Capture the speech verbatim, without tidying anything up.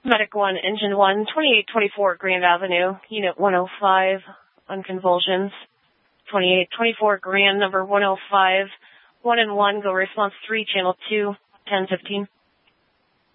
Medic one, Engine one, twenty-eight twenty-four Grand Avenue, Unit one oh five, on convulsions. twenty-eight twenty-four Grand, number one oh five, one and one, go response three, channel two, ten fifteen.